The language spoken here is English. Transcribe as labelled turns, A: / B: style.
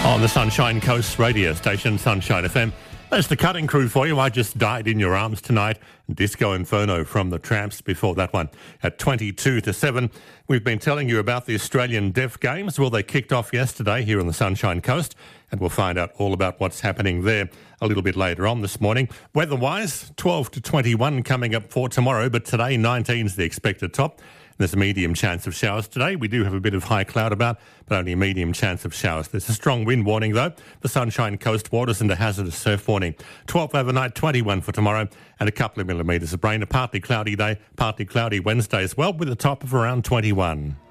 A: On the Sunshine Coast radio station, Sunshine FM. That's the cutting crew for you. I Just Died in Your Arms tonight. Disco Inferno from the Tramps before that one. At 22 to 7, we've been telling you about the Australian Deaf Games. Well, they kicked off yesterday here on the Sunshine Coast, and we'll find out all about what's happening there a little bit later on this morning. Weather-wise, 12 to 21 coming up for tomorrow, but today 19 is the expected top. There's a medium chance of showers today. We do have a bit of high cloud about, but only a medium chance of showers. There's a strong wind warning, though. The Sunshine Coast waters and a hazardous surf warning. 12 overnight, 21 for tomorrow, and a couple of millimetres of rain. A partly cloudy day, partly cloudy Wednesday as well, with a top of around 21.